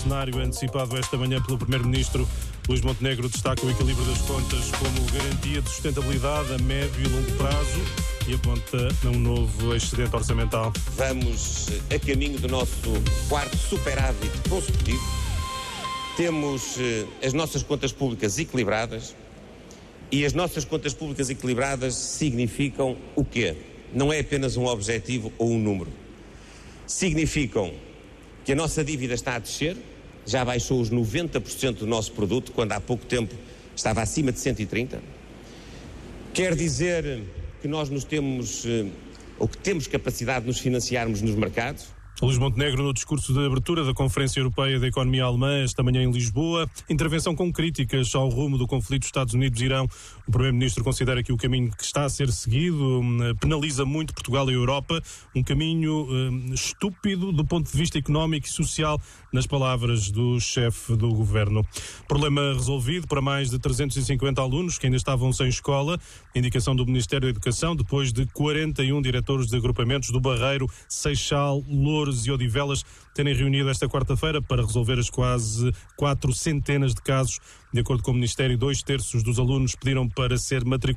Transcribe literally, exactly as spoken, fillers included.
Cenário antecipado esta manhã pelo Primeiro-Ministro Luís Montenegro destaca o equilíbrio das contas como garantia de sustentabilidade a médio e longo prazo e aponta a um novo excedente orçamental. Vamos a caminho do nosso quarto superávit consecutivo. Temos as nossas contas públicas equilibradas e as nossas contas públicas equilibradas significam o quê? Não é apenas um objetivo ou um número. Significam que a nossa dívida está a descer, já baixou os noventa por cento do nosso produto, quando há pouco tempo estava acima de cento e trinta por cento. Quer dizer que nós nos temos, ou que temos capacidade de nos financiarmos nos mercados. Luís Montenegro, no discurso de abertura da Conferência Europeia da Economia Alemã, esta manhã em Lisboa, intervenção com críticas ao rumo do conflito Estados Unidos-Irão. O Primeiro-Ministro considera que o caminho que está a ser seguido penaliza muito Portugal e a Europa, um caminho um, estúpido do ponto de vista económico e social, nas palavras do chefe do governo. Problema resolvido para mais de trezentos e cinquenta alunos que ainda estavam sem escola. Indicação do Ministério da Educação, depois de quarenta e um diretores de agrupamentos do Barreiro, Seixal, Louros e Odivelas terem reunido esta quarta-feira para resolver as quase quatro centenas de casos. De acordo com o Ministério, dois terços dos alunos pediram para ser matriculados